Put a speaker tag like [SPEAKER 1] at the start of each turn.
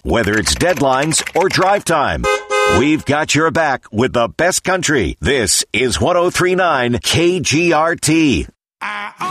[SPEAKER 1] Whether it's deadlines or drive time, we've got your back with the best country. This is 103.9 KGRT.